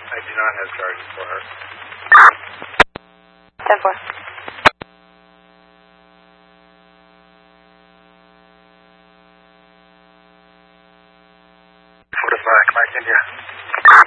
I do not have charges for her. 10-4. Quebec, India.